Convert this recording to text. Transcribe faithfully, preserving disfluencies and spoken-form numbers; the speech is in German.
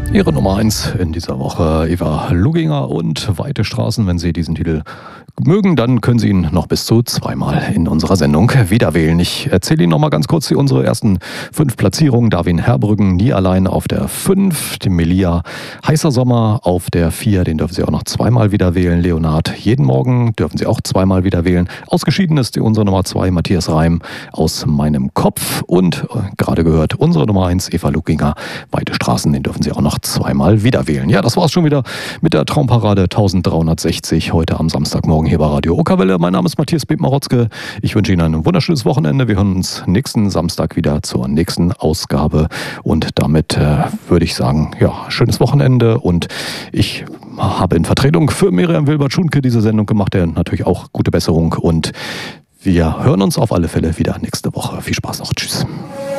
Ihre Nummer eins in dieser Woche, Eva Luginger und Weite Straßen. Wenn Sie diesen Titel mögen, dann können Sie ihn noch bis zu zweimal in unserer Sendung wieder wählen. Ich erzähle Ihnen noch mal ganz kurz unsere ersten fünf Platzierungen. Darwin Herbrüggen, Nie allein auf der fünf. Die Melia, Heißer Sommer auf der vier. Den dürfen Sie auch noch zweimal wieder wählen. Leonard, Jeden Morgen dürfen Sie auch zweimal wieder wählen. Ausgeschieden ist unsere Nummer zwei, Matthias Reim, Aus meinem Kopf. Und äh, gerade gehört unsere Nummer eins, Eva Luginger, Weite Straßen. Den dürfen Sie auch noch zweimal wieder wählen. Ja, das war's schon wieder mit der Traumparade dreizehnhundertsechzig heute am Samstagmorgen hier bei Radio Okerwelle. Mein Name ist Matthias Bebmarotzke. Ich wünsche Ihnen ein wunderschönes Wochenende. Wir hören uns nächsten Samstag wieder zur nächsten Ausgabe. Und damit äh, würde ich sagen, ja, schönes Wochenende. Und ich habe in Vertretung für Miriam Wilbert-Schunke diese Sendung gemacht. Der natürlich auch gute Besserung. Und wir hören uns auf alle Fälle wieder nächste Woche. Viel Spaß noch. Tschüss.